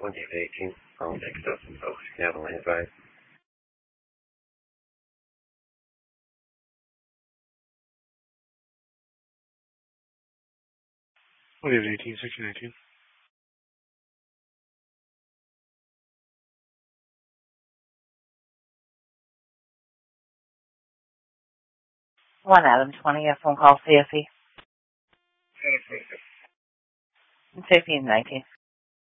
David 18, phone text us some folks. You can have a line advice. David 18, 1619. One Adam 20, a phone call CSE. 1519.